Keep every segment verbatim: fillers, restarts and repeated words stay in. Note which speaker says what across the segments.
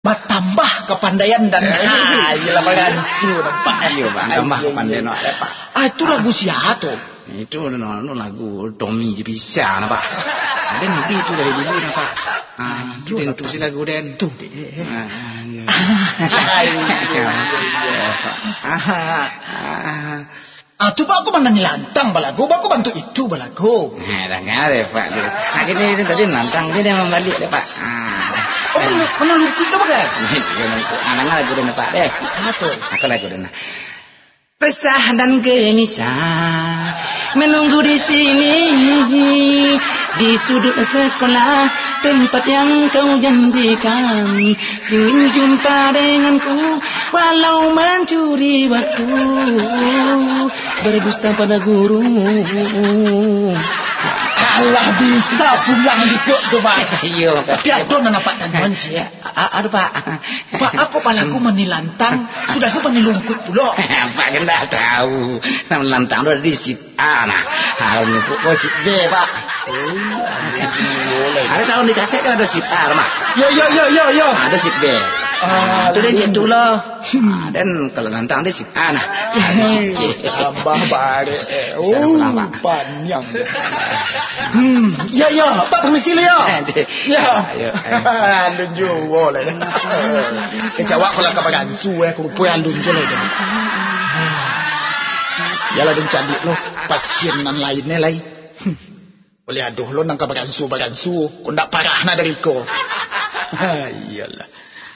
Speaker 1: Bertambah kepandaian dan ah, ialah baransu nampak.
Speaker 2: Ayo Pak, tambah kepandaian nak Pak.
Speaker 1: Ah itu lagu siapa tu?
Speaker 2: Itu no, no, lagu Tommy je bisa nak Pak. Ada nanti itu dari dulu nak Pak. Ah, itu tentu si lagu den.
Speaker 1: Tu.
Speaker 2: Ah, ya.
Speaker 1: Ah tu Pak aku mana nilantang balagu, aku bantu itu balagu.
Speaker 2: Nah, dah ngare Pak. Ah ini tadi nantang dia dah membalik dah Pak. Ah.
Speaker 1: Oh, mana, mana lukis dah pakai?
Speaker 2: Anak lagu dan Pak deh.
Speaker 1: Apa?
Speaker 2: Aku lagu dan. Resah dan gelisah menunggu di sini di sudut sekolah tempat yang kau janjikan, ingin jumpa denganku walau mencuri waktu, berdusta pada guru.
Speaker 1: Alah bisa pulang besok tu Pak.
Speaker 2: Iya.
Speaker 1: Tapi ada nak nampak tangan je.
Speaker 2: Ada Pak.
Speaker 1: Pak aku palaku menilantang sudah tu menilungkut pula.
Speaker 2: Pak kan dah tahu. Nama lantang tu ada di sit A nah. Harus nyebut oh sit B Pak. Ada tahu di kaset kan ada sit A Mak.
Speaker 1: Yo yo yo yo yo.
Speaker 2: Ada sit B. Ah, tu dia gitu lah. Ah, dan kalau lantang dia sit A nah.
Speaker 1: Tambah bare.
Speaker 2: Oh,
Speaker 1: panjang. Hmm, ya ya, Pak permisi le ya. Ya. Ayo. Andun juwo le. Kejawab kalau kabagan suwe aku puy andun juwo le. Ya lah den candik lo, pasien nan lainnya lai. Boleh aduh lo nang kabagan su bagan su, kau ndak parah na dari ko. Iyalah.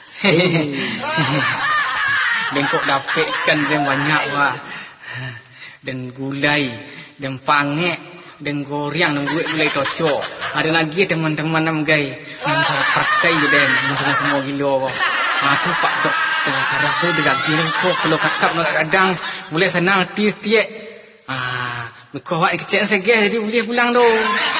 Speaker 3: Dan kok dapatkan yang banyak Pak. Dan gulai, dan pangek, dan goreng, dan buat gulai tocok. Ada lagi teman-teman nam gay, yang saya pakai je dan semua semua gila Pak. Aku Pak doktor, saya rasa dengan sini kok kalau kakak nak kadang boleh senang tiap-tiap. Ah, kau awak kecil segera jadi boleh pulang tu.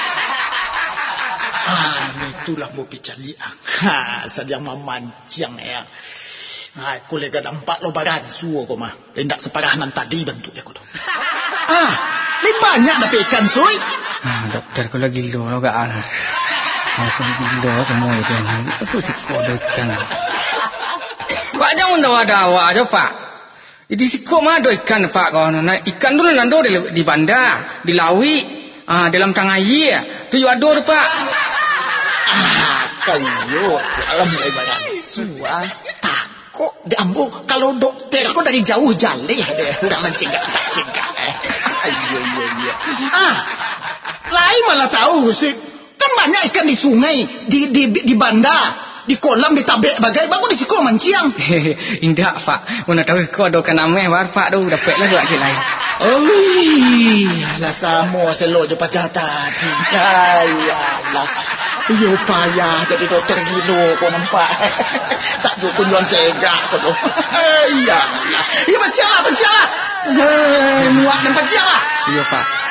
Speaker 1: Ah, itulah mau picali ah. Ha, sadiang mamancang ya. Ah, aku lega nampak lo bagan suo kau mah. Hendak separah nan tadi bentuk aku tu. Ah, lebih banyak dah ikan soi.
Speaker 3: Ah, doktor kalau gila lo gak ah. Aku gila semua itu. Susah kau ikan. Pak jangan dawa-dawa aja Pak. Di sikok mah ada ikan Pak kau. Nah, ikan dulu nando di, di bandar, di lawi, ah dalam tang air. Tu juga ada Pak.
Speaker 1: Ah, kayo, alam mulai bagan suah. Takut diambil kalau dokter aku dari jauh jalih deh. Udah mencegah tak cegah. Eh. Ayo ayo ayo. Ah, lain malah tahu sih. Kan banyak ikan di sungai, di di di bandar. Di kolam, di tabek bagai bagus di siko manciang.
Speaker 3: Indah Pak. Mana tahu kau ada kan ameh war Pak tu dapatlah buat je lain.
Speaker 1: Oi, lah samo selo je pacah tadi. Ayalah. Yo payah jadi dokter gilo kau nampak. Tak tu kunjung cegak kau tu. Ayalah. Ya baca lah, baca lah. Hei, muak dan baca lah.
Speaker 3: Iya Pak.